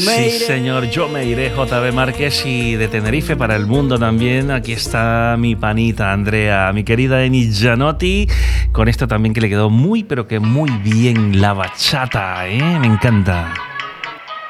Sí, señor, yo me iré, JB Márquez, y de Tenerife para el mundo también. Aquí está mi panita Andrea, mi querida Eni Gianotti, con esto también que le quedó muy, pero que muy bien la bachata, ¿eh? Me encanta.